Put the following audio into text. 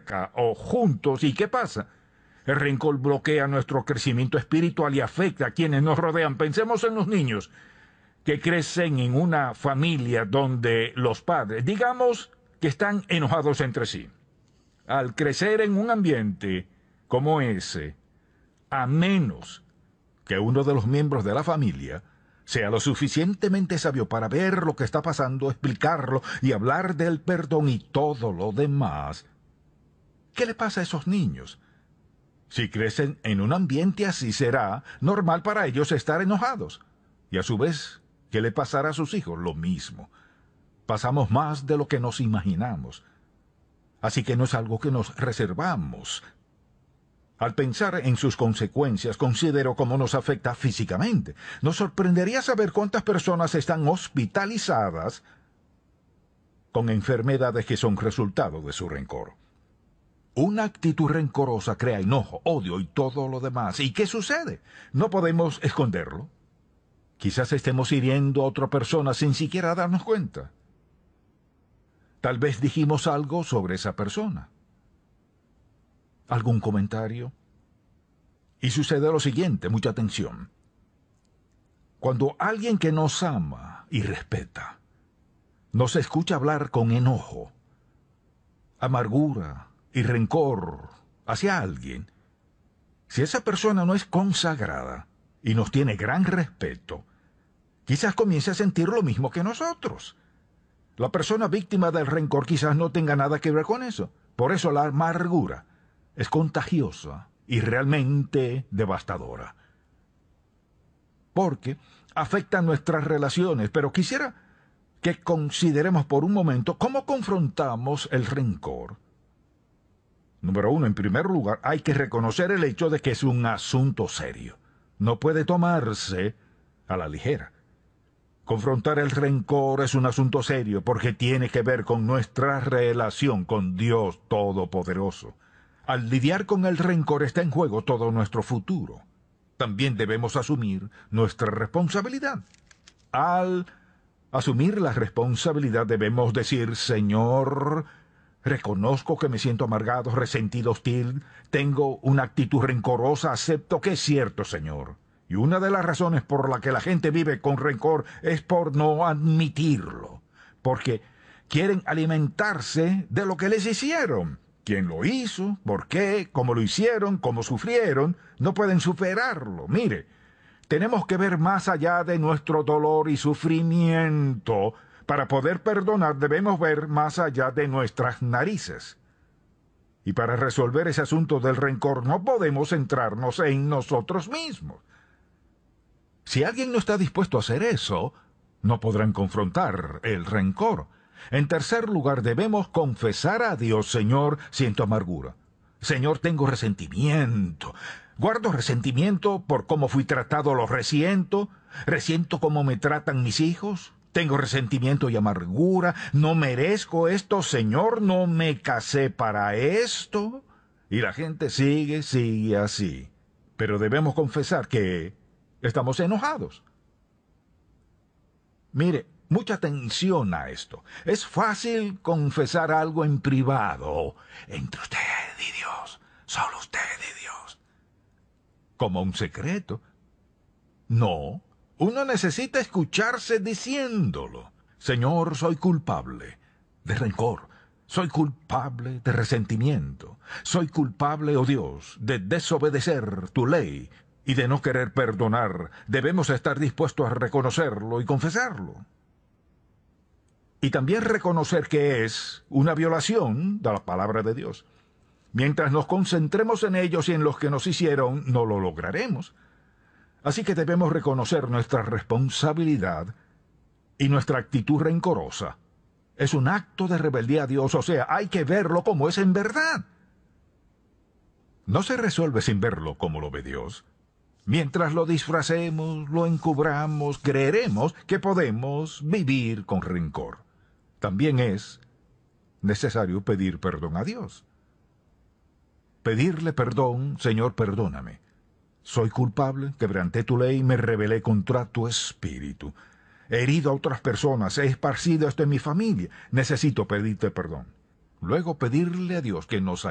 cerca o juntos. ¿Y qué pasa? El rencor bloquea nuestro crecimiento espiritual y afecta a quienes nos rodean. Pensemos en los niños que crecen en una familia donde los padres, digamos, que están enojados entre sí. Al crecer en un ambiente como ese, a menos que uno de los miembros de la familia sea lo suficientemente sabio para ver lo que está pasando, explicarlo y hablar del perdón y todo lo demás, ¿qué le pasa a esos niños? Si crecen en un ambiente así, será normal para ellos estar enojados. Y a su vez, ¿qué le pasará a sus hijos? Lo mismo. Pasamos más de lo que nos imaginamos. Así que no es algo que nos reservamos. Al pensar en sus consecuencias, considero cómo nos afecta físicamente. Nos sorprendería saber cuántas personas están hospitalizadas con enfermedades que son resultado de su rencor. Una actitud rencorosa crea enojo, odio y todo lo demás. ¿Y qué sucede? No podemos esconderlo. Quizás estemos hiriendo a otra persona sin siquiera darnos cuenta. Tal vez dijimos algo sobre esa persona. ¿Algún comentario? Y sucede lo siguiente, mucha atención. Cuando alguien que nos ama y respeta nos escucha hablar con enojo, amargura y rencor hacia alguien, si esa persona no es consagrada y nos tiene gran respeto, quizás comience a sentir lo mismo que nosotros. La persona víctima del rencor quizás no tenga nada que ver con eso. Por eso la amargura es contagiosa y realmente devastadora. Porque afecta nuestras relaciones, pero quisiera que consideremos por un momento cómo confrontamos el rencor. Número uno, en primer lugar, hay que reconocer el hecho de que es un asunto serio. No puede tomarse a la ligera. Confrontar el rencor es un asunto serio porque tiene que ver con nuestra relación con Dios Todopoderoso. Al lidiar con el rencor está en juego todo nuestro futuro. También debemos asumir nuestra responsabilidad. Al asumir la responsabilidad debemos decir: Señor, reconozco que me siento amargado, resentido, hostil, tengo una actitud rencorosa, acepto que es cierto, Señor. Y una de las razones por la que la gente vive con rencor es por no admitirlo, porque quieren alimentarse de lo que les hicieron. ¿Quién lo hizo? ¿Por qué? ¿Cómo lo hicieron? ¿Cómo sufrieron? No pueden superarlo. Mire, tenemos que ver más allá de nuestro dolor y sufrimiento. Para poder perdonar debemos ver más allá de nuestras narices. Y para resolver ese asunto del rencor no podemos centrarnos en nosotros mismos. Si alguien no está dispuesto a hacer eso, no podrán confrontar el rencor. En tercer lugar, debemos confesar a Dios: Señor, siento amargura. Señor, tengo resentimiento. Guardo resentimiento por cómo fui tratado, lo resiento. Resiento cómo me tratan mis hijos. Tengo resentimiento y amargura. No merezco esto, Señor, no me casé para esto. Y la gente sigue así. Pero debemos confesar que estamos enojados. Mire, mucha atención a esto. Es fácil confesar algo en privado, entre usted y Dios, solo usted y Dios, como un secreto. No, uno necesita escucharse diciéndolo. Señor, soy culpable de rencor. Soy culpable de resentimiento. Soy culpable, oh Dios, de desobedecer tu ley y de no querer perdonar. Debemos estar dispuestos a reconocerlo y confesarlo. Y también reconocer que es una violación de la palabra de Dios. Mientras nos concentremos en ellos y en los que nos hicieron, no lo lograremos. Así que debemos reconocer nuestra responsabilidad y nuestra actitud rencorosa. Es un acto de rebeldía a Dios, o sea, hay que verlo como es en verdad. No se resuelve sin verlo como lo ve Dios. Mientras lo disfracemos, lo encubramos, creeremos que podemos vivir con rencor. También es necesario pedir perdón a Dios. Pedirle perdón: Señor, perdóname. Soy culpable, quebranté tu ley, me rebelé contra tu espíritu. He herido a otras personas, he esparcido esto en mi familia. Necesito pedirte perdón. Luego pedirle a Dios que nos